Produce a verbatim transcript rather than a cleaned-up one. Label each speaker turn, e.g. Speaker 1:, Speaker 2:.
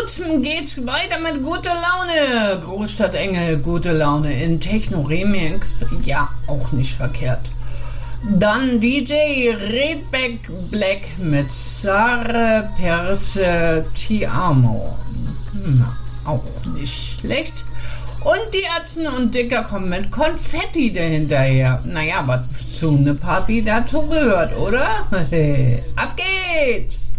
Speaker 1: gut, geht's weiter mit guter Laune. Großstadtengel, gute Laune in Techno-Remix, ja, auch nicht verkehrt. Dann D J Rebek Black mit Sare Perse Ti Amo. Na, auch nicht schlecht. Und die Atzen und Dicker kommen mit Konfetti dahinterher. Naja, was zu einer Party dazu gehört, oder? Ab geht's!